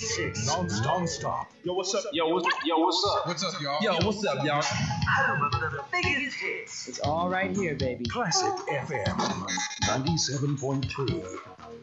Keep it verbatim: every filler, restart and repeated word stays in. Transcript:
six. Non-stop. Non-stop. Yo, what's up? Yo, what's, yo, what's up? What's up, y'all? Yo, what's up, y'all? Home of the biggest hits. It's all right here, baby. Classic F M ninety-seven point two.